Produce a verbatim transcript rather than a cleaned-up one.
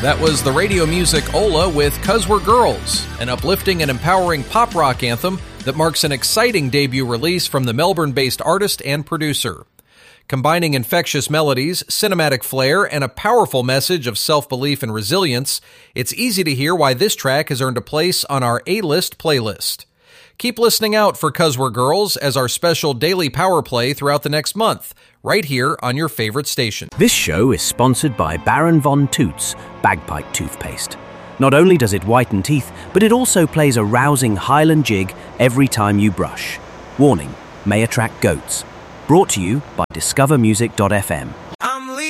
That was the radio music Ola with "'Cause We're Girls," an uplifting and empowering pop rock anthem that marks an exciting debut release from the Melbourne-based artist and producer. Combining infectious melodies, cinematic flair, and a powerful message of self-belief and resilience, it's easy to hear why this track has earned a place on our A-List playlist. Keep listening out for "'Cause We're Girls" as our special daily power play throughout the next month, right here on your favorite station. This show is sponsored by Baron Von Toots Bagpipe Toothpaste. Not only does it whiten teeth, but it also plays a rousing Highland jig every time you brush. Warning, may attract goats. Brought to you by discover music dot f m.